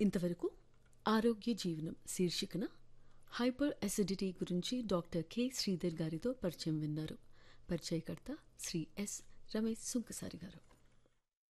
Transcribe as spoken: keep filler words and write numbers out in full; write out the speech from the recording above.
ఇంతవరకు ఆరోగ్య జీవనం శీర్షికన హైపర్ అసిడిటీ గురించి డాక్టర్ కె శ్రీధర్ గారితో పరిచయం విన్నారు. పరిచయకర్త శ్రీ ఎస్ రమేష్ సుంకసారి గారు.